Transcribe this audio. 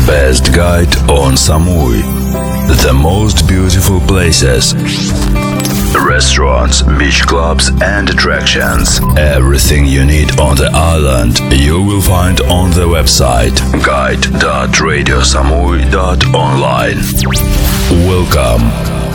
Best guide on Samui. The most beautiful places, restaurants, beach clubs and attractions. Everything you need on the island you will find on the website guide.radiosamui.online. Welcome.